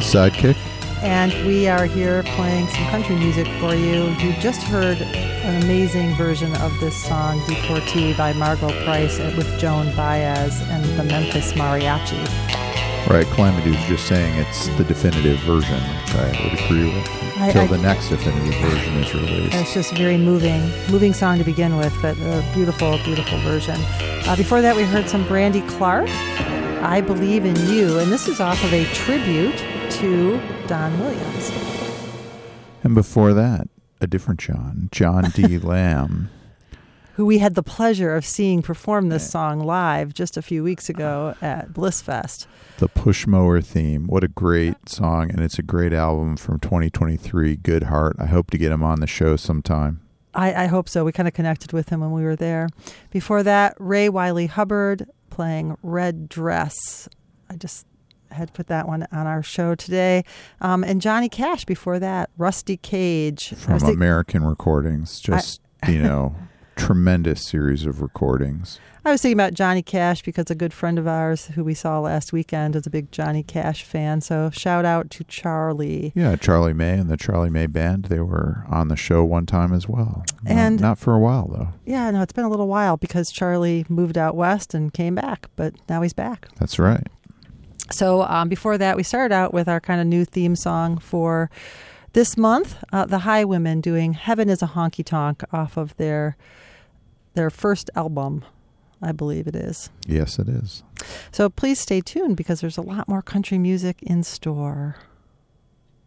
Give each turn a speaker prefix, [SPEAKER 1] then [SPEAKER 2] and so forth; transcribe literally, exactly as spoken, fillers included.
[SPEAKER 1] Sidekick.
[SPEAKER 2] And we are here playing some country music for you. You just heard an amazing version of this song, Deportee, by Margot Price with Joan Baez and the Memphis Mariachi.
[SPEAKER 1] Right, Calamity was just saying it's the definitive version, which I would agree with,
[SPEAKER 2] I,
[SPEAKER 1] until
[SPEAKER 2] I,
[SPEAKER 1] the next definitive version is released.
[SPEAKER 2] It's just a very moving, moving song to begin with, but a beautiful, beautiful version. Uh, before that, we heard some Brandy Clark, I Believe in You, and this is off of a tribute to Don Williams.
[SPEAKER 1] And before that, a different John, John D. Lamb.
[SPEAKER 2] Who we had the pleasure of seeing perform this song live just a few weeks ago at Blissfest.
[SPEAKER 1] The Push Mower theme. What a great song, and it's a great album from twenty twenty-three, Good Heart. I hope to get him on the show sometime.
[SPEAKER 2] I, I hope so. We kind of connected with him when we were there. Before that, Ray Wiley Hubbard playing Red Dress. I just had put that one on our show today. Um, and Johnny Cash before that, Rusty Cage.
[SPEAKER 1] From
[SPEAKER 2] think,
[SPEAKER 1] American Recordings. Just, I, you know, tremendous series of recordings.
[SPEAKER 2] I was thinking about Johnny Cash because a good friend of ours who we saw last weekend is a big Johnny Cash fan. So shout out to Charlie.
[SPEAKER 1] Yeah, Charlie May and the Charlie May Band. They were on the show one time as well.
[SPEAKER 2] And
[SPEAKER 1] not, not for a while, though.
[SPEAKER 2] Yeah, no, it's been a little while because Charlie moved out west and came back, but now he's back.
[SPEAKER 1] That's right.
[SPEAKER 2] So um, before that, we started out with our kind of new theme song for this month, uh, the Highwomen doing Heaven is a Honky Tonk off of their their first album, I believe it is.
[SPEAKER 1] Yes, it is.
[SPEAKER 2] So please stay tuned because there's a lot more country music in store.